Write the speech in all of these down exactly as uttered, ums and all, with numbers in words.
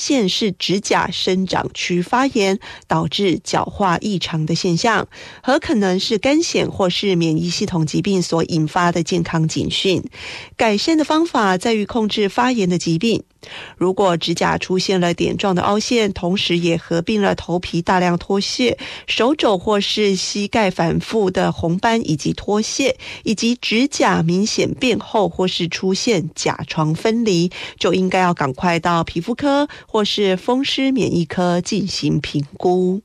腺是指甲生长区发炎导致角化异常的现象，很可能是干癣或是免疫系统疾病所引发的健康警讯。改善的方法在于控制发炎的疾病。如果指甲出现了点状的凹陷，同时也合并了头皮大量脱屑、手肘或是膝盖反复的红斑以及脱屑，以及指甲明显变厚或是出现甲床分离，就应该要赶快到皮肤科或是风湿免疫科进行评估。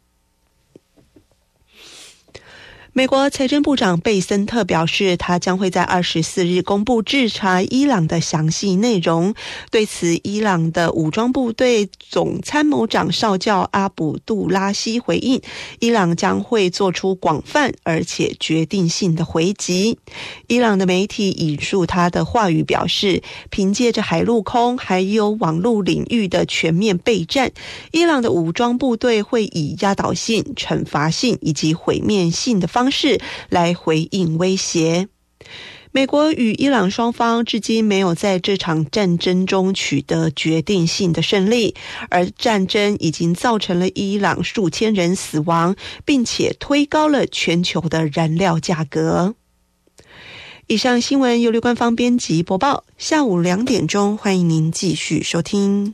美国财政部长贝森特表示，他将会在二十四日公布制裁伊朗的详细内容。对此，伊朗的武装部队总参谋长少将阿卜杜拉希回应，伊朗将会做出广泛而且决定性的回击。伊朗的媒体引述他的话语表示，凭借着海陆空还有网络领域的全面备战，伊朗的武装部队会以压倒性、惩罚性以及毁灭性的方式方式来回应威胁。美国与伊朗双方至今没有在这场战争中取得决定性的胜利，而战争已经造成了伊朗数千人死亡，并且推高了全球的燃料价格。以上新闻由刘官方编辑播报，下午两点钟欢迎您继续收听。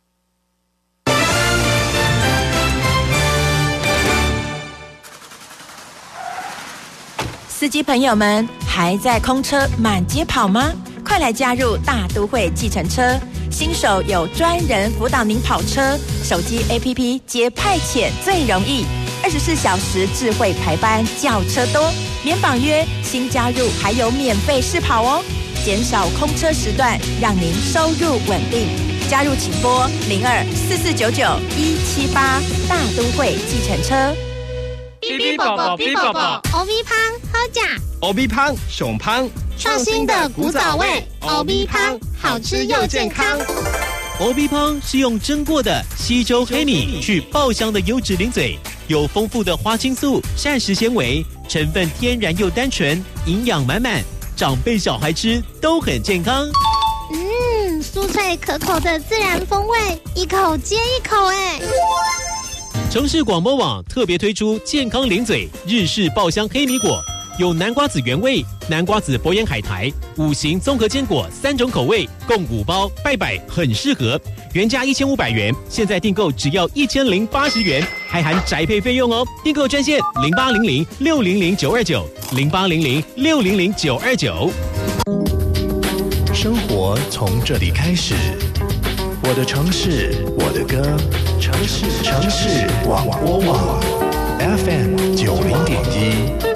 司机朋友们，还在空车满街跑吗？快来加入大都会计程车，新手有专人辅导您跑车，手机 A P P 接派遣最容易，二十四小时智慧排班，轿车多，免绑约，新加入还有免费试跑哦，减少空车时段，让您收入稳定。加入请拨零二四四九九一七八，大都会计程车。 哔哔宝宝，哔宝宝 ，O V 胖好假 ，O V 胖熊胖， 创新的古早味 ，O V 胖好吃又健康。 O V 胖是用蒸过的西周黑米去爆香的优质零嘴，有丰富的花青素、膳食纤维，成分天然又单纯，营养满满，长辈小孩吃都很健康。 嗯，酥脆可口的自然风味，一口接一口哎。 城市广播网特别推出健康零嘴日式爆香黑米果，有南瓜子原味、南瓜子博眼海苔、五行综合坚果三种口味，共五包，拜拜很适合。原价一千五百元，现在订购只要一千零八十元，还含宅配费用哦。订购专线零八零零六零零九二九零八零零六零零九二九。 生活从这里开始，我的城市，我的歌，城市城市广播网 F M